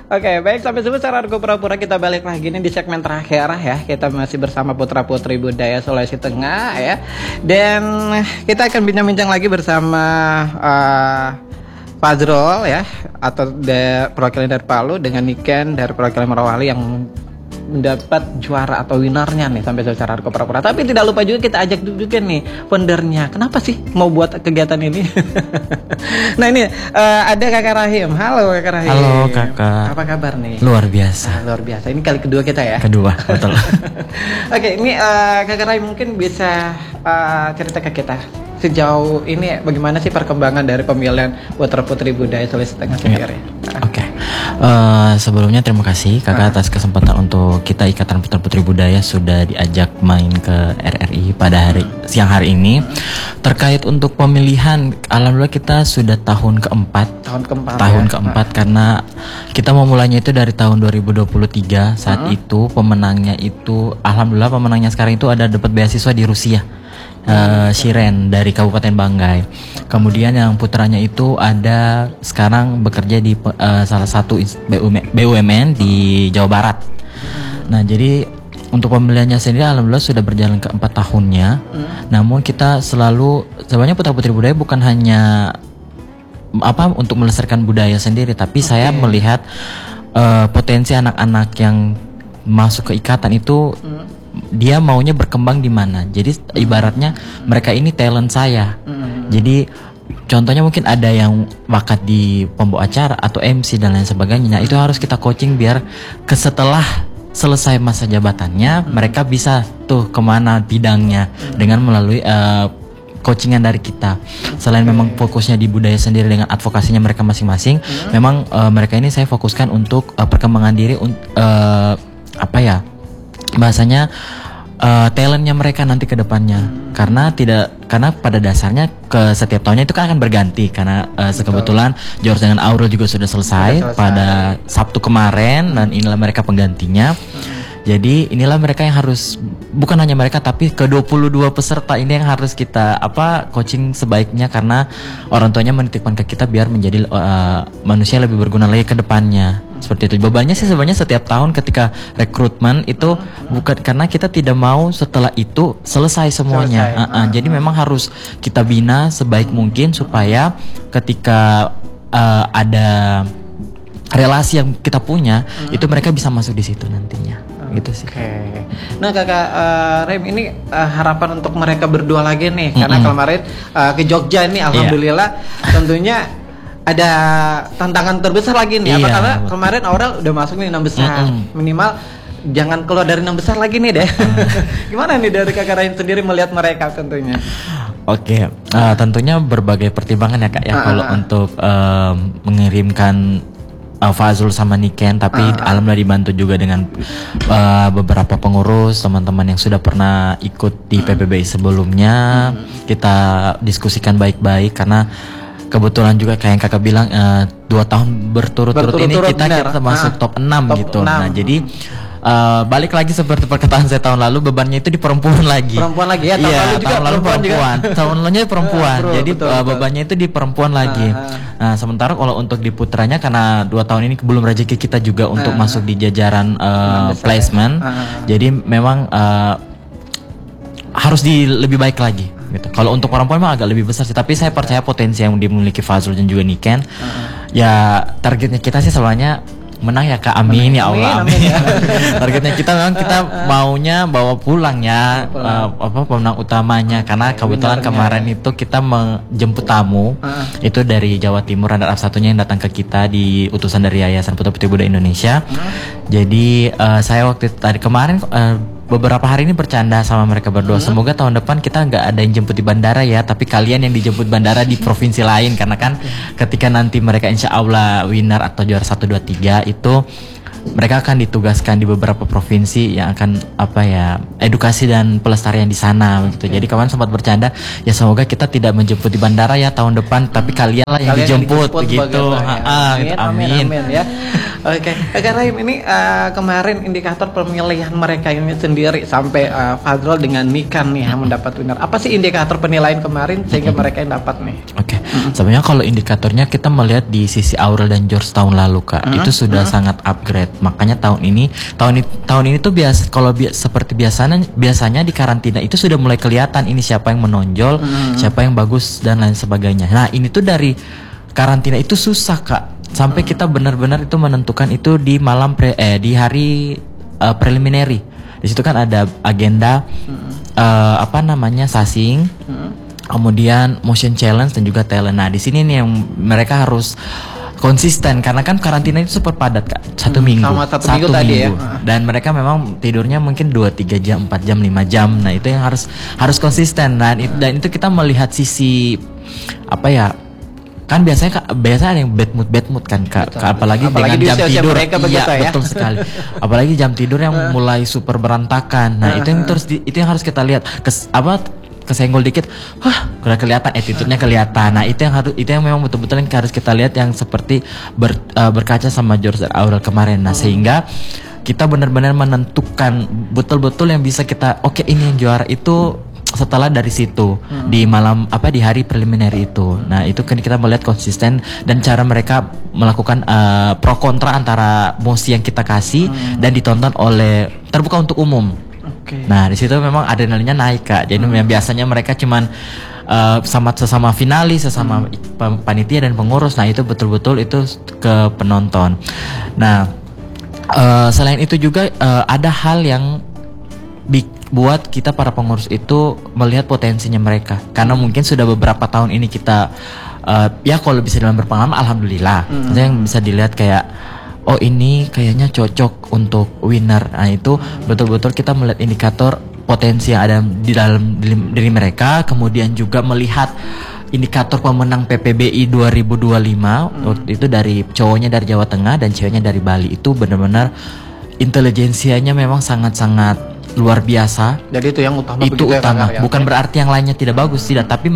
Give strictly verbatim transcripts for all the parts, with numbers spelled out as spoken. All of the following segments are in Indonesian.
Oke, baik, sampai sebentar Argo Pura-Pura, kita balik lagi nih di segmen terakhir ya. Kita masih bersama Putra Putri Budaya Sulawesi Tengah ya. Dan kita akan bincang-bincang lagi bersama uh, Fazrul ya, atau de, perwakilan dari Palu, dengan Niken dari perwakilan Morowali yang mendapat juara atau winernya nih sampai secara Argo Pura-Pura. Tapi tidak lupa juga kita ajak juga nih foundernya. Kenapa sih mau buat kegiatan ini? Nah ini uh, ada Kakak Rahim. Halo Kakak Rahim. Halo Kakak. Apa kabar nih? Luar biasa. Nah, luar biasa. Ini kali kedua kita ya. Kedua, betul. Oke, ini uh, Kakak Rahim mungkin bisa uh, cerita ke kita sejauh ini bagaimana sih perkembangan dari pemilihan Putra Putri Budaya Sulawesi Tengah sendiri? Ya. Oke, okay. uh, sebelumnya terima kasih Kakak uh. atas kesempatan untuk kita Ikatan Putra Putri Budaya sudah diajak main ke R R I pada hari uh. siang hari ini. Uh. Terkait untuk pemilihan, alhamdulillah kita sudah tahun keempat. Tahun keempat. Tahun ya? keempat uh. karena kita memulainya itu dari tahun dua ribu dua puluh tiga. Saat uh. itu pemenangnya itu, alhamdulillah pemenangnya sekarang itu ada dapat beasiswa di Rusia. Uh, Shiren dari Kabupaten Banggai. Kemudian yang putranya itu ada sekarang bekerja di uh, salah satu B U M N di Jawa Barat. Nah jadi untuk pemilihannya sendiri alhamdulillah sudah berjalan ke empat tahunnya. Hmm. Namun kita selalu sebenarnya Putra Putri Budaya bukan hanya apa untuk melestarikan budaya sendiri, tapi okay. saya melihat uh, potensi anak-anak yang masuk ke ikatan itu. Hmm. Dia maunya berkembang di mana. Jadi ibaratnya mereka ini talent saya. Mm-hmm. Jadi contohnya mungkin ada yang bakat di pembawa acara atau M C dan lain sebagainya. Nah, itu harus kita coaching biar ke setelah selesai masa jabatannya mm-hmm. mereka bisa tuh kemana bidangnya mm-hmm. dengan melalui uh, coachingan dari kita. Selain okay. memang fokusnya di budaya sendiri dengan advokasinya mereka masing-masing, mm-hmm. memang uh, mereka ini saya fokuskan untuk uh, perkembangan diri uh, apa ya? bahasanya uh, talentnya mereka nanti ke depannya. Hmm. Karena tidak karena pada dasarnya ke setiap tahunnya itu kan akan berganti karena uh, kebetulan George dengan Aurel juga sudah selesai, sudah selesai pada Sabtu kemarin dan inilah mereka penggantinya. Hmm. Jadi inilah mereka yang harus, bukan hanya mereka tapi ke dua puluh dua peserta ini yang harus kita apa coaching sebaiknya, karena orang tuanya menitipkan ke kita biar menjadi uh, manusia lebih berguna lagi ke depannya. Seperti itu. Bebannya sih sebenarnya setiap tahun ketika rekrutmen itu bukan karena kita tidak mau setelah itu selesai semuanya. Selesai. Uh -uh. Jadi memang harus kita bina sebaik mungkin supaya ketika uh, ada relasi yang kita punya hmm. itu mereka bisa masuk di situ nantinya. Gitu sih. Oke. Okay. Nah Kakak uh, Rem, ini uh, harapan untuk mereka berdua lagi nih, mm-hmm. karena kemarin uh, ke Jogja ini alhamdulillah yeah. tentunya ada tantangan terbesar lagi nih. Apa yeah. karena kemarin Aurel udah masuk nih enam besar. Mm-hmm. Minimal jangan keluar dari enam besar lagi nih deh. Gimana nih dari Kakak Rem sendiri melihat mereka tentunya? Oke, okay. uh, tentunya berbagai pertimbangan ya Kak ya uh-huh. kalau untuk uh, mengirimkan Uh, Fazrul sama Niken, tapi uh. alhamdulillah dibantu juga dengan uh, beberapa pengurus teman-teman yang sudah pernah ikut di P P B I sebelumnya. uh. Kita diskusikan baik-baik karena kebetulan juga kayak yang kakak bilang uh, dua tahun berturut-turut ini kita, kita termasuk uh. top enam top gitu. enam. Nah jadi Uh, balik lagi seperti perkataan saya tahun lalu, bebannya itu di perempuan lagi. Perempuan lagi ya. Tahun iya, lalu juga tahun lalu perempuan. perempuan. Tahun lalunya perempuan. Uh, Jadi betul, uh, betul. bebannya itu di perempuan lagi. Uh, nah, sementara kalau untuk di putranya karena dua tahun ini belum rezeki kita juga untuk uh, masuk di jajaran uh, placement. Uh, Jadi memang uh, harus di lebih baik lagi. Gitu. Kalau untuk perempuan memang agak lebih besar sih. Tapi saya percaya potensi yang dimiliki Fazrul dan juga Niken. Uh, Ya targetnya kita sih sebenarnya menang ya Kak, amin, amin ya Allah, amin, amin. amin. Targetnya kita memang kita maunya bawa pulang ya uh, apa pemenang utamanya, karena kebetulan kemarin itu kita menjemput tamu uh. itu dari Jawa Timur, runner up satunya yang datang ke kita di utusan dari Yayasan Putra Putri Budaya Indonesia. uh. Jadi uh, saya waktu tadi kemarin uh, beberapa hari ini bercanda sama mereka berdua. Hmm. Semoga tahun depan kita nggak ada yang jemput di bandara ya, tapi kalian yang dijemput bandara di provinsi lain, karena kan ketika nanti mereka insya Allah winner atau juara satu dua tiga itu mereka akan ditugaskan di beberapa provinsi yang akan apa ya edukasi dan pelestarian di sana gitu. Jadi kemarin sempat bercanda ya, semoga kita tidak menjemput di bandara ya tahun depan, tapi kalian lah yang kalian dijemput, dijemput gitu. Ya. Amin, amin, amin, amin ya. Oke, Kak Rahim ini uh, kemarin indikator pemilihan mereka ini sendiri sampai uh, Fadrol dengan Nikan nih yang mendapat winner. Apa sih indikator penilaian kemarin sehingga mereka yang dapat nih? Oke, okay. Sebenarnya kalau indikatornya kita melihat di sisi Aurel dan George tahun lalu Kak, mm-hmm. itu sudah mm-hmm. sangat upgrade. Makanya tahun ini, tahun ini, tahun ini tuh biasa kalau bi- seperti biasanya biasanya di karantina itu sudah mulai kelihatan ini siapa yang menonjol, mm-hmm. siapa yang bagus dan lain sebagainya. Nah ini tuh dari karantina itu susah Kak. Sampai kita benar-benar itu menentukan itu di malam pre, eh di hari uh, preliminary. Di situ kan ada agenda hmm. uh, apa namanya sasing, hmm. kemudian motion challenge dan juga talent. Nah di sini nih yang mereka harus konsisten karena kan karantina itu super padat Kak, satu hmm, minggu, sama satu, satu minggu, minggu. Tadi ya. Dan mereka memang tidurnya mungkin dua tiga jam, empat jam, lima jam. Nah itu yang harus harus konsisten dan itu, dan itu kita melihat sisi apa ya? Kan biasanya biasanya ada yang bad mood bad mood kan Kak, apalagi, apalagi dengan jam tidur iya ya. betul sekali, apalagi jam tidur yang mulai super berantakan. Nah itu yang terus itu yang harus kita lihat kes, apa kesenggol dikit, wah udah kelihatan attitude-nya kelihatan. Nah itu yang harus itu yang memang betul-betul yang harus kita lihat yang seperti ber, uh, berkaca sama George dan Aurel kemarin. Nah sehingga kita benar-benar menentukan betul-betul yang bisa kita oke okay, ini yang juara itu setelah dari situ hmm. di malam apa di hari preliminary itu. Nah itu kan kita melihat konsisten dan cara mereka melakukan uh, pro kontra antara mosi yang kita kasih hmm. dan ditonton oleh terbuka untuk umum. Okay. Nah di situ memang adrenalinnya naik Kak. Jadi hmm. yang biasanya mereka cuman uh, sama sesama finalis, sesama hmm. panitia dan pengurus. Nah itu betul-betul itu ke penonton. Nah uh, selain itu juga uh, ada hal yang big buat kita para pengurus itu melihat potensinya mereka karena mungkin sudah beberapa tahun ini kita uh, ya kalau bisa dalam berpengalaman alhamdulillah mm-hmm. yang bisa dilihat kayak oh ini kayaknya cocok untuk winner. Nah itu betul-betul kita melihat indikator potensi yang ada di dalam diri mereka, kemudian juga melihat indikator pemenang P P B I dua ribu dua puluh lima hmm. waktu itu dari cowoknya dari Jawa Tengah dan ceweknya dari Bali. Itu benar-benar intelijensianya memang sangat-sangat luar biasa. Jadi itu yang utama. Itu utama. Ya, bukan ya. Berarti yang lainnya tidak bagus, tidak. Tapi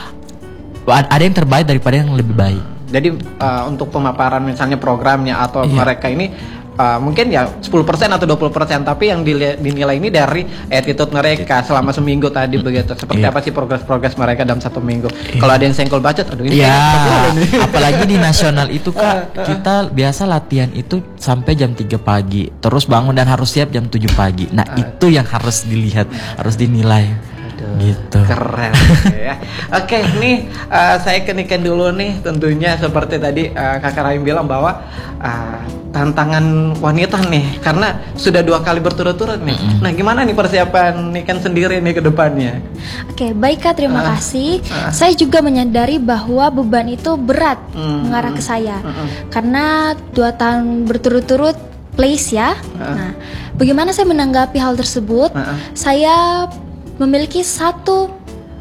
ada yang terbaik daripada yang lebih baik. Jadi uh, untuk pemaparan misalnya programnya atau iya. mereka ini uh, mungkin ya sepuluh persen atau dua puluh persen, tapi yang dinilai, dinilai ini dari attitude mereka selama seminggu tadi hmm. begitu. Seperti iya. apa sih progres-progres mereka dalam satu minggu. Iya. Kalau ada yang senggol budget, aduh ini ya, apalagi di nasional itu Kak, kita biasa latihan itu sampai jam tiga pagi, terus bangun dan harus siap jam tujuh pagi. Nah, uh. itu yang harus dilihat, harus dinilai. Gitu. Keren ya. Oke, nih uh, saya kenikan dulu nih. Tentunya seperti tadi uh, Kakak Rahim bilang bahwa uh, tantangan wanita nih karena sudah dua kali berturut-turut nih. Mm-hmm. Nah, gimana nih persiapan Nikan sendiri nih ke depannya? Oke, baik Kak, terima uh, kasih. Uh. Saya juga menyadari bahwa beban itu berat mm-hmm. mengarah ke saya. Mm-hmm. Karena dua tahun berturut-turut place ya. Uh. Nah, bagaimana saya menanggapi hal tersebut? Uh-uh. Saya memiliki satu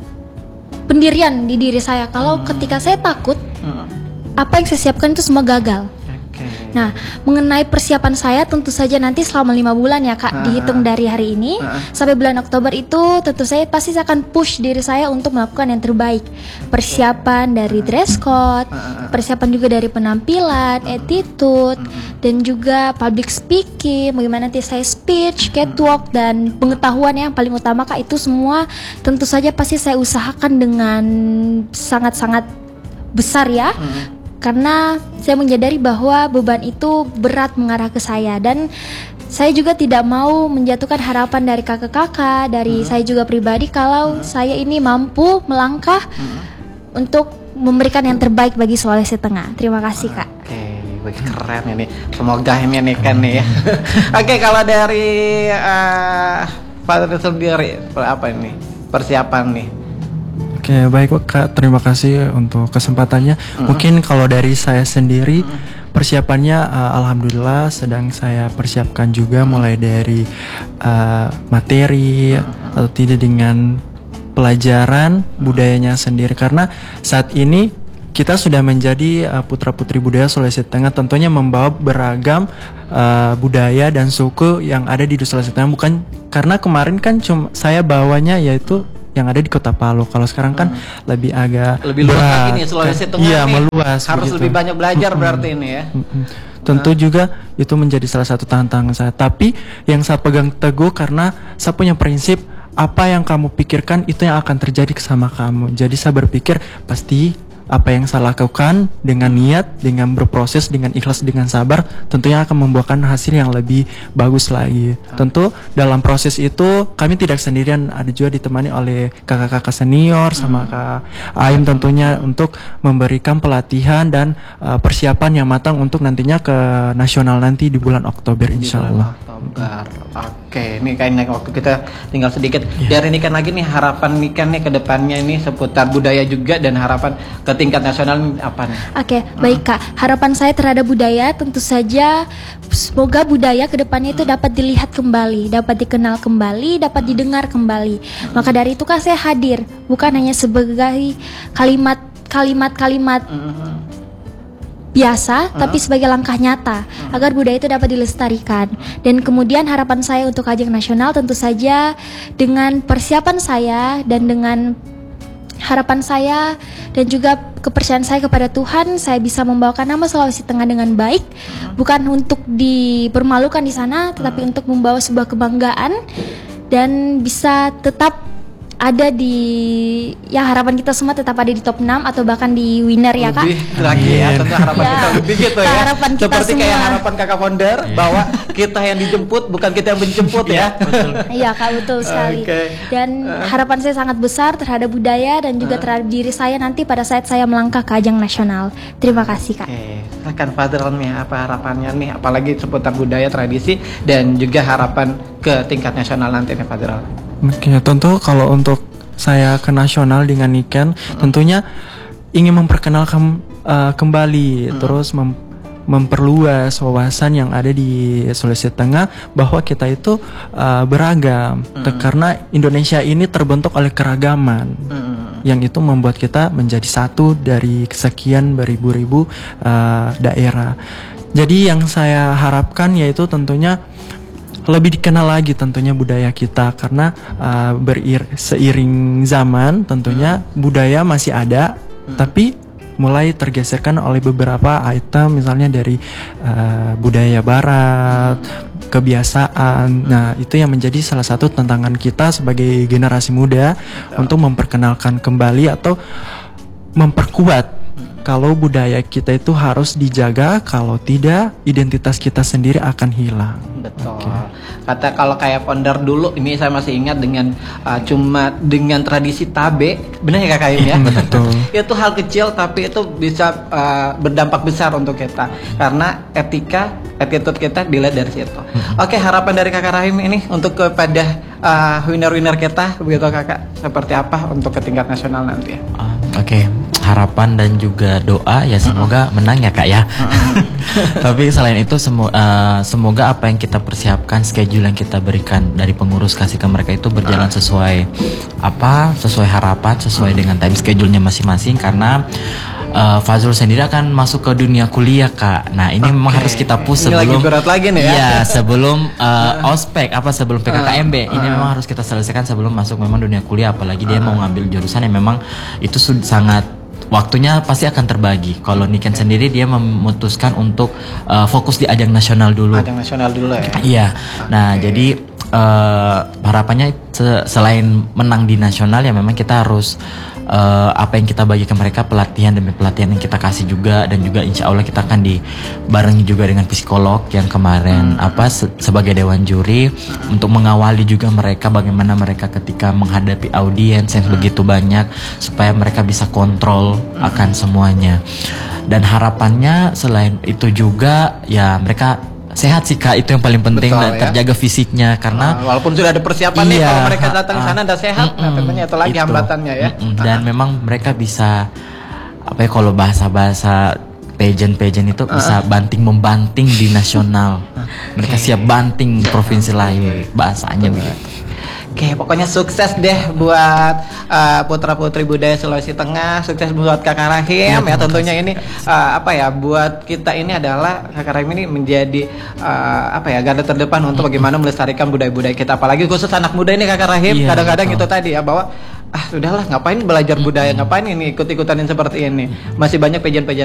pendirian di diri saya kalau hmm. ketika saya takut hmm. apa yang saya siapkan itu semua gagal. Okay. Nah, mengenai persiapan saya tentu saja nanti selama lima bulan ya Kak, uh-huh. dihitung dari hari ini uh-huh. sampai bulan Oktober itu tentu saya pasti saya akan push diri saya untuk melakukan yang terbaik. Persiapan dari dress code, uh-huh. persiapan juga dari penampilan, uh-huh. attitude, uh-huh. dan juga public speaking, bagaimana nanti saya speech, catwalk, uh-huh. dan pengetahuan yang paling utama Kak, itu semua tentu saja pasti saya usahakan dengan sangat-sangat besar ya. Uh-huh. Karena saya menyadari bahwa beban itu berat mengarah ke saya. Dan saya juga tidak mau menjatuhkan harapan dari kakak-kakak, dari hmm. saya juga pribadi kalau hmm. saya ini mampu melangkah hmm. untuk memberikan yang terbaik bagi Sulawesi Tengah. Terima kasih Kak. Oke, keren ini. Semoga ini nih kan nih ya. Oke, kalau dari uh, Pak sendiri apa ini persiapan nih? Oke, baik Kak, terima kasih untuk kesempatannya. Mm-hmm. Mungkin kalau dari saya sendiri, mm-hmm. persiapannya uh, alhamdulillah sedang saya persiapkan juga, mm-hmm. mulai dari uh, materi mm-hmm. atau tidak dengan pelajaran mm-hmm. budayanya sendiri. Karena saat ini kita sudah menjadi uh, putra-putri budaya Sulawesi Tengah, tentunya membawa beragam uh, budaya dan suku yang ada di Sulawesi Tengah. Bukan karena kemarin kan cuma saya bawanya yaitu yang ada di Kota Palu. Kalau sekarang kan hmm. lebih agak lebih luas lagi nih Sulawesi Tengah. Iya, nih meluas. Harus begitu. Lebih banyak belajar hmm. berarti ini ya. Hmm. tentu juga itu menjadi salah satu tantangan saya. Tapi yang saya pegang teguh karena saya punya prinsip, apa yang kamu pikirkan itu yang akan terjadi sama kamu. Jadi saya berpikir pasti apa yang saya lakukan dengan niat, dengan berproses, dengan ikhlas, dengan sabar, tentunya akan membuahkan hasil yang lebih bagus lagi. Tentu dalam proses itu kami tidak sendirian, ada juga ditemani oleh kakak-kakak senior sama Kak Aim tentunya untuk memberikan pelatihan dan uh, persiapan yang matang untuk nantinya ke nasional nanti di bulan Oktober insya Allah. Oktober. Oke, ini kayaknya waktu kita tinggal sedikit. Yeah. Dari ini kan lagi nih harapan nih kan nih ke depannya ini seputar budaya juga dan harapan ke tingkat nasional apa nih? Oke, baik Kak. Harapan saya terhadap budaya tentu saja semoga budaya ke depannya itu dapat dilihat kembali, dapat dikenal kembali, dapat didengar kembali. Maka dari itu Kak saya hadir bukan hanya sebagai kalimat kalimat-kalimat biasa, tapi sebagai langkah nyata agar budaya itu dapat dilestarikan. Dan kemudian harapan saya untuk ajang nasional tentu saja dengan persiapan saya dan dengan harapan saya dan juga kepercayaan saya kepada Tuhan, saya bisa membawakan nama Sulawesi Tengah dengan baik, bukan untuk dipermalukan di sana, tetapi untuk membawa sebuah kebanggaan dan bisa tetap ada di, ya harapan kita semua tetap ada di top enam atau bahkan di winner ya Kak. Lebih lagi ya, tentu harapan Ya, kita lebih gitu ya. harapan kita Seperti kayak semua. harapan kakak founder bahwa kita yang dijemput bukan kita yang menjemput ya. Iya Kak, betul sekali. Oke. Dan harapan saya sangat besar terhadap budaya dan juga terhadap diri saya nanti pada saat saya melangkah ke ajang nasional. Terima kasih Kak. Oke, silakan Fadil nih apa harapannya nih, apalagi seputar budaya, tradisi dan juga harapan ke tingkat nasional nanti nih Fadil. Oke, tentu kalau untuk saya ke nasional dengan Niken, tentunya ingin memperkenalkan uh, kembali, hmm. terus mem memperluas wawasan yang ada di Sulawesi Tengah bahwa kita itu uh, beragam, hmm. karena Indonesia ini terbentuk oleh keragaman, hmm. yang itu membuat kita menjadi satu dari sekian beribu-ribu uh, daerah. Jadi yang saya harapkan yaitu tentunya lebih dikenal lagi tentunya budaya kita, karena uh, berir seiring zaman tentunya hmm. budaya masih ada, hmm. tapi mulai tergeserkan oleh beberapa item misalnya dari uh, budaya barat, hmm. kebiasaan. Hmm. Nah, itu yang menjadi salah satu tantangan kita sebagai generasi muda hmm. untuk memperkenalkan kembali atau memperkuat. Kalau budaya kita itu harus dijaga, kalau tidak identitas kita sendiri akan hilang. Betul. Okay. Kata kalau kayak founder dulu, ini saya masih ingat dengan uh, cuma dengan tradisi tabe, benar ya Kak Kaim ya? Betul. Itu hal kecil tapi itu bisa uh, berdampak besar untuk kita karena etika, attitude kita dilihat dari situ. Hmm. Oke, okay, harapan dari Kakak Rahim ini untuk kepada uh, winner-winner kita, begitu Kakak, seperti apa untuk ke tingkat nasional nanti ya? Uh, Oke, okay. Harapan dan juga doa ya semoga uh-uh. menang ya Kak ya. Uh-uh. Tapi selain itu semu uh, semoga apa yang kita persiapkan, schedule yang kita berikan dari pengurus kasih ke mereka itu berjalan sesuai apa, sesuai harapan, sesuai dengan time schedule-nya masing-masing, karena uh, Fazrul sendiri akan masuk ke dunia kuliah Kak. Nah ini okay. memang harus kita push sebelum. Ini lagi berat lagi nih ya. Iya sebelum uh, ospek apa sebelum P K K M B uh, uh. ini memang harus kita selesaikan sebelum masuk memang dunia kuliah. Apalagi uh. dia mau ngambil jurusan yang memang itu sudah sangat waktunya pasti akan terbagi. Kalau Niken okay. sendiri dia memutuskan untuk uh, fokus di ajang nasional dulu. Ajang nasional dulu ya. Iya. Okay. Nah jadi uh, harapannya se selain menang di nasional ya memang kita harus uh, apa yang kita bagi ke mereka, pelatihan demi pelatihan yang kita kasih juga, dan juga insya Allah kita akan dibarengi juga dengan psikolog yang kemarin hmm. apa se sebagai dewan juri hmm. untuk mengawali juga mereka bagaimana mereka ketika menghadapi audiens yang hmm. begitu banyak supaya mereka bisa kontrol hmm. akan semuanya. Dan harapannya selain itu juga ya mereka sehat sih Kak, itu yang paling penting. Betul, dan ya? Terjaga fisiknya karena uh, walaupun sudah ada persiapan iya, nih kalau mereka datang ke uh, sana udah sehat, uh, nah tentunya itu lagi itu. hambatannya ya. Uh, uh, dan uh. memang mereka bisa apa ya kalau bahasa-bahasa pageant-pageant itu uh. bisa banting membanting di nasional. Mereka okay. siap banting provinsi lain, bahasanya begitu. Oke, pokoknya sukses deh buat uh, putra-putri budaya Sulawesi Tengah, sukses buat Kakak Rahim ya, ya tentunya ini uh, apa ya buat kita ini adalah Kakak Rahim ini menjadi uh, apa ya garda terdepan untuk bagaimana melestarikan budaya-budaya kita, apalagi khusus anak muda ini Kakak Rahim. Kadang-kadang ya, itu tadi ya bahwa ah sudahlah ngapain belajar budaya, ngapain ini ikut-ikutan seperti ini, masih banyak pageant-pageant